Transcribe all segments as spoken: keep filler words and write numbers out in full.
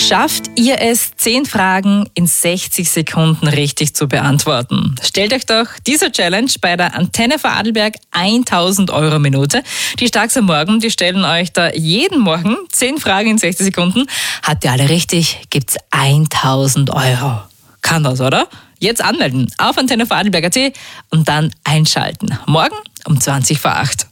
Schafft ihr es, zehn Fragen in sechzig Sekunden richtig zu beantworten? Stellt euch doch dieser Challenge bei der Antenne Vorarlberg tausend Euro Minute. Die Starks am Morgen, die stellen euch da jeden Morgen zehn Fragen in sechzig Sekunden. Habt ihr alle richtig, gibt's tausend Euro. Kann das, oder? Jetzt anmelden auf Antenne Vorarlberg Punkt at und dann einschalten. Morgen um zwanzig vor acht.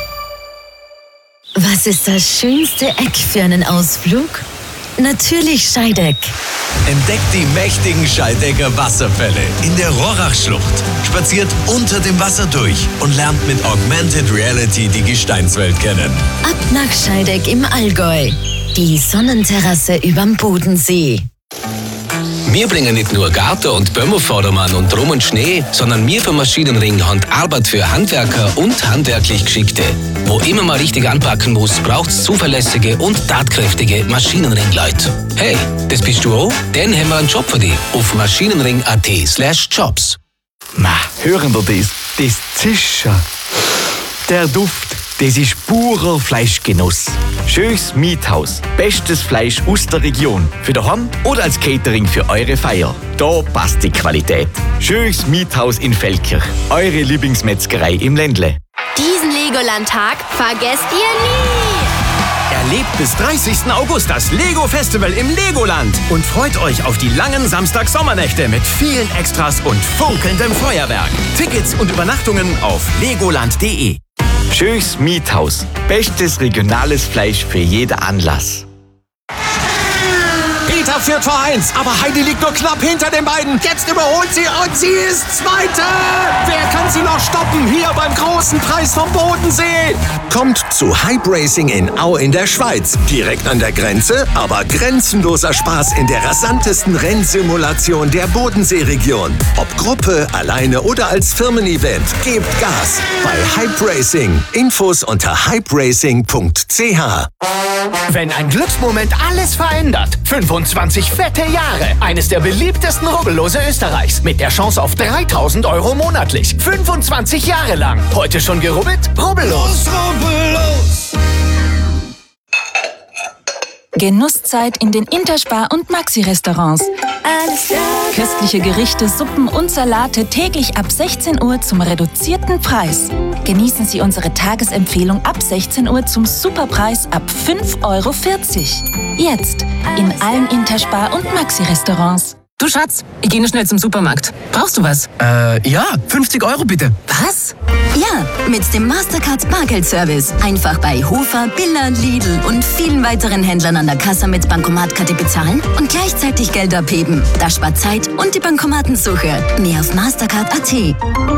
Was ist das schönste Eck für einen Ausflug? Natürlich Scheideck. Entdeckt die mächtigen Scheidecker Wasserfälle in der Rohrachschlucht. Spaziert unter dem Wasser durch und lernt mit Augmented Reality die Gesteinswelt kennen. Ab nach Scheideck im Allgäu. Die Sonnenterrasse überm Bodensee. Wir bringen nicht nur Garten- und Bömmervordermann und Drum und Schnee, sondern wir vom Maschinenring haben Arbeit für Handwerker und handwerklich Geschickte. Wo immer man richtig anpacken muss, braucht's zuverlässige und tatkräftige Maschinenring-Leute. Hey, das bist du auch? Dann haben wir einen Job für dich auf maschinenring punkt at slash jobs. Ma, hören wir das? Das Zischen. Der Duft, das ist purer Fleischgenuss. Schönes Miethaus. Bestes Fleisch aus der Region. Für daheim oder als Catering für eure Feier. Da passt die Qualität. Schönes Miethaus in Feldkirch. Eure Lieblingsmetzgerei im Ländle. Diesen Legoland-Tag vergesst ihr nie! Erlebt bis dreißigsten August das Lego-Festival im Legoland und freut euch auf die langen Samstag-Sommernächte mit vielen Extras und funkelndem Feuerwerk. Tickets und Übernachtungen auf legoland punkt de. Schönes Miethaus. Bestes regionales Fleisch für jeden Anlass. Peter führt vor eins, aber Heidi liegt nur knapp hinter den beiden. Jetzt überholt sie und sie ist Zweite. Wer kann sie noch stoppen? Hier beim großen Preis vom Bodensee. Kommt zu Hype Racing in Au in der Schweiz. Direkt an der Grenze, aber grenzenloser Spaß in der rasantesten Rennsimulation der Bodenseeregion. Ob Gruppe, alleine oder als Firmen-Event. Gebt Gas bei Hype Racing. Infos unter hype racing punkt c h. Wenn ein Glücksmoment alles verändert. fünfundzwanzig fette Jahre. Eines der beliebtesten Rubbellose Österreichs. Mit der Chance auf dreitausend Euro monatlich. fünfundzwanzig Jahre lang. Heute schon gerubbelt? Rubbellos. Rubbellos. Genusszeit in den Interspar- und Maxi-Restaurants. Köstliche Gerichte, Suppen und Salate täglich ab sechzehn Uhr zum reduzierten Preis. Genießen Sie unsere Tagesempfehlung ab sechzehn Uhr zum Superpreis ab fünf Euro vierzig. Jetzt in allen Interspar- und Maxi-Restaurants. Du Schatz, ich gehe nur schnell zum Supermarkt. Brauchst du was? Äh, ja, fünfzig Euro bitte. Was? Ja, mit dem Mastercard Bargeldservice. Einfach bei Hofer, Billa, Lidl und vielen weiteren Händlern an der Kasse mit Bankomatkarte bezahlen und gleichzeitig Geld abheben. Das spart Zeit und die Bankomatensuche. Mehr auf mastercard punkt at.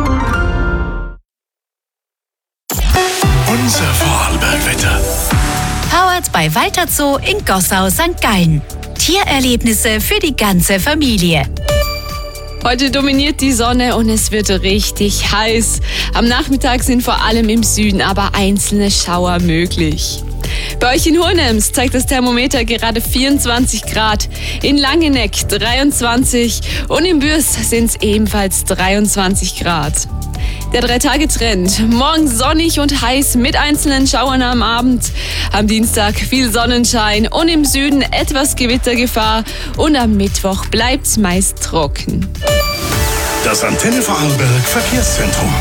Unser Vorarlberg-Wetter. Powered bei Walter Zoo in Gossau Sankt Gallen. Tiererlebnisse für die ganze Familie. Heute dominiert die Sonne und es wird richtig heiß. Am Nachmittag sind vor allem im Süden aber einzelne Schauer möglich. Bei euch in Hohenems zeigt das Thermometer gerade vierundzwanzig Grad, in Langeneck dreiundzwanzig und in Bürs sind es ebenfalls dreiundzwanzig Grad. Der Drei-Tage-Trend. Morgen sonnig und heiß mit einzelnen Schauern am Abend. Am Dienstag viel Sonnenschein und im Süden etwas Gewittergefahr. Und am Mittwoch bleibt's meist trocken. Das Antenne Vorarlberg Verkehrszentrum.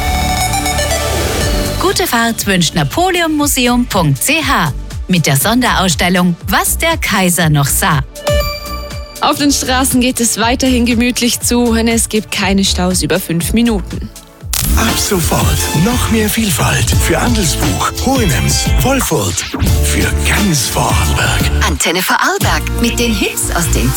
Gute Fahrt wünscht napoleon museum punkt c h mit der Sonderausstellung Was der Kaiser noch sah. Auf den Straßen geht es weiterhin gemütlich zu und es gibt keine Staus über fünf Minuten. Ab sofort noch mehr Vielfalt für Andelsbuch, Hohenems, Wolfurt, für ganz Vorarlberg. Antenne Vorarlberg mit den Hits aus den